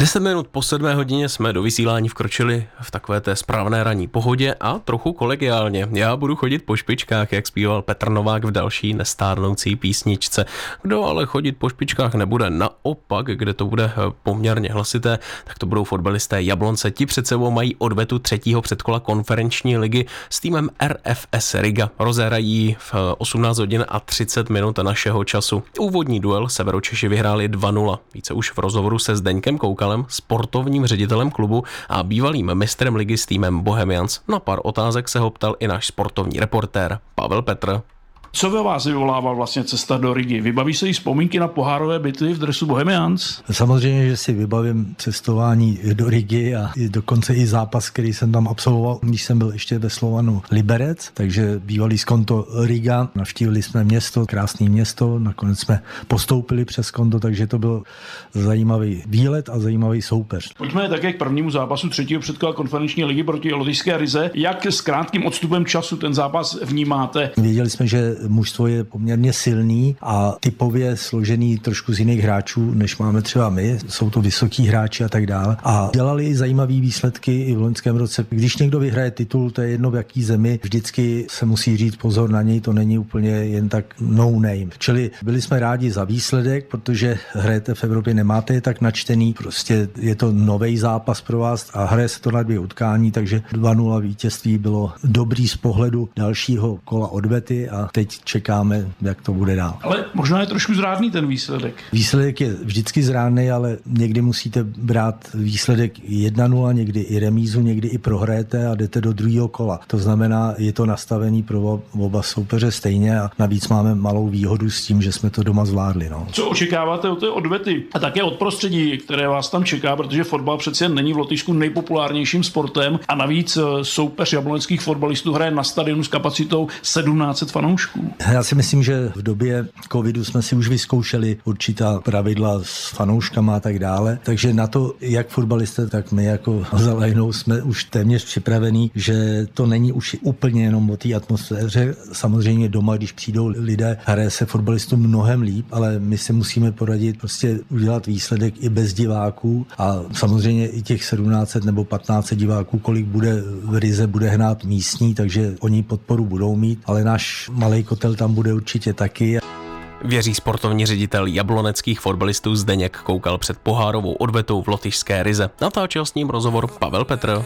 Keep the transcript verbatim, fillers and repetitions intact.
Deset minut po sedmé hodině jsme do vysílání vkročili v takové té správné ranní pohodě a trochu kolegiálně. Já budu chodit po špičkách, jak zpíval Petr Novák v další nestárnoucí písničce. Kdo ale chodit po špičkách nebude, naopak, kde to bude poměrně hlasité, tak to budou fotbalisté Jablonce. Ti před sebou mají odvetu třetího předkola konferenční ligy s týmem R F S Riga. Rozehrají v osmnáct hodin a třicet minut našeho času. Úvodní duel Severočeši vyhráli dva nula. Více už v rozhovoru se Zdeňkem Koukalem, sportovním ředitelem klubu a bývalým mistrem ligy s týmem Bohemians. Na pár otázek se ho ptal i náš sportovní reportér Pavel Petr. Co ve vás vyvolává vlastně cesta do Rigy? Vybaví se jí vzpomínky na pohárové bitvy v dresu Bohemians? Samozřejmě, že si vybavím cestování do Rigy a dokonce i zápas, který jsem tam absolvoval, když jsem byl ještě ve Slovanu Liberec, takže bývalý Skonto Riga. Navštívili jsme město, krásné město, nakonec jsme postoupili přes Skonto, takže to byl zajímavý výlet a zajímavý soupeř. Pojďme také k prvnímu zápasu třetího předkola konferenční ligy proti Lotyšské Rize. Jak s krátkým odstupem času ten zápas vnímáte? Věděli jsme, že mužstvo je poměrně silný a typově složený trošku z jiných hráčů, než máme třeba my. Jsou to vysoký hráči a tak dále. A dělali zajímavé výsledky i v loňském roce. Když někdo vyhraje titul, to je jedno v jaký zemi, vždycky se musí říct pozor na něj, to není úplně jen tak no name. Čili byli jsme rádi za výsledek, protože hrajete v Evropě, nemáte je tak načtený, prostě je to nový zápas pro vás a hraje se to na dvě utkání, takže dva nula vítězství bylo dobrý z pohledu dalšího kola odvety a teď čekáme, jak to bude dál. Ale možná je trošku zrádný ten výsledek. Výsledek je vždycky zrádný, ale někdy musíte brát výsledek jedna nula, někdy i remízu, někdy i prohrajete a jdete do druhého kola. To znamená, je to nastavený pro oba soupeře stejně a navíc máme malou výhodu s tím, že jsme to doma zvládli. No. Co očekáváte od té odvety a také od prostředí, které vás tam čeká, protože fotbal přece není v Lotyšsku nejpopulárnějším sportem a navíc soupeř jabloneckých fotbalistů hraje na stadionu s kapacitou sedmnáct set fanoušků. Já si myslím, že v době covidu jsme si už vyzkoušeli určitá pravidla s fanouškama a tak dále, takže na to, jak fotbalisté, tak my jako za lajnou jsme už téměř připravení, že to není už úplně jenom o té atmosféře. Samozřejmě doma, když přijdou lidé, hraje se fotbalistům mnohem líp, ale my si musíme poradit prostě udělat výsledek i bez diváků a samozřejmě i těch sedmnáct set nebo patnáct set diváků, kolik bude v Rize, bude hrát místní, takže oni podporu budou mít, ale náš malej kotel tam bude určitě taky. Věří sportovní ředitel jabloneckých fotbalistů Zdeněk Koukal před pohárovou odvetou v Lotyšské Rize. Natáčel s ním rozhovor Pavel Petr.